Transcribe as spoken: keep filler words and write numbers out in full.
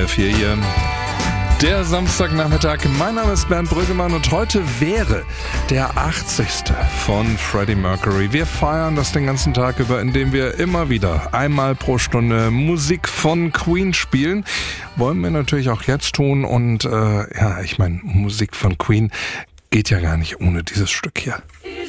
R vier hier. Der Samstagnachmittag. Mein Name ist Bernd Brüggemann und heute wäre der achtzigste von Freddie Mercury. Wir feiern das den ganzen Tag über, indem wir immer wieder einmal pro Stunde Musik von Queen spielen. Wollen wir natürlich auch jetzt tun und äh, ja, ich meine, Musik von Queen geht ja gar nicht ohne dieses Stück hier.